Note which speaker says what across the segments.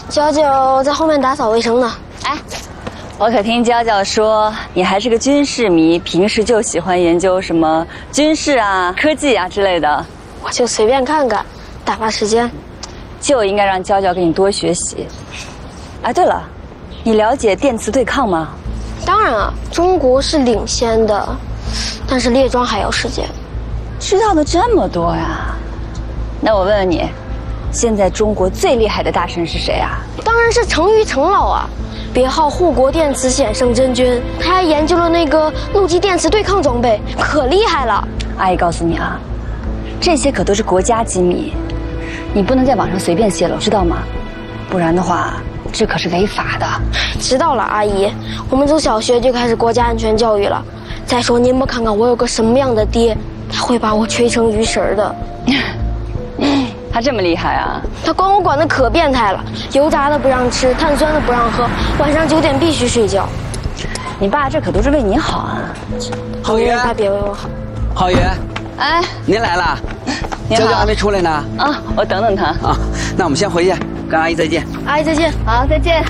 Speaker 1: 娇娇在后面打扫卫生呢。
Speaker 2: 哎，我可听娇娇说你还是个军事迷，平时就喜欢研究什么军事啊、科技啊之类的。
Speaker 1: 我就随便看看，打发时间。
Speaker 2: 就应该让娇娇跟你多学习。哎，对了，你了解电磁对抗吗？
Speaker 1: 当然啊，中国是领先的，但是列装还要时间。
Speaker 2: 知道的这么多呀？那我问问你，现在中国最厉害的大神是谁啊？
Speaker 1: 当然是程昱程老啊，别号护国电磁显圣真君，他还研究了那个陆基电磁对抗装备，可厉害了。
Speaker 2: 阿姨告诉你啊，这些可都是国家机密，你不能在网上随便泄露，知道吗？不然的话，这可是违法的。
Speaker 1: 知道了，阿姨，我们从小学就开始国家安全教育了。再说您不看看我有个什么样的爹，他会把我吹成鱼食的。
Speaker 2: 他这么厉害啊？
Speaker 1: 他管我管得可变态了，油炸的不让吃，碳酸的不让喝，晚上9点必须睡觉。
Speaker 2: 你爸这可都是为你好啊。
Speaker 3: 浩爷，
Speaker 1: 他别为我好。
Speaker 3: 浩爷，
Speaker 2: 哎，
Speaker 3: 您来了，
Speaker 2: 您好。
Speaker 3: 娇娇还没出来呢。
Speaker 2: 啊，我等等他。
Speaker 3: 啊，那我们先回去，跟阿姨再见。
Speaker 1: 阿姨再见。
Speaker 2: 好，再见。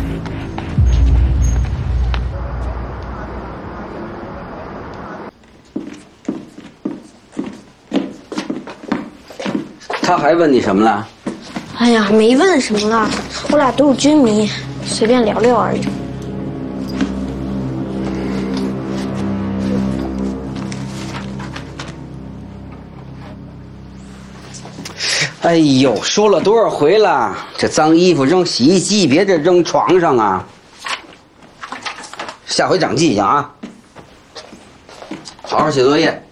Speaker 3: 他还问你什么了？
Speaker 1: 哎呀，没问什么了，我俩都是军迷，随便聊聊而已。
Speaker 3: 哎呦，说了多少回了，这脏衣服扔洗衣机，别这扔床上啊！下回长记性啊，好好写作业。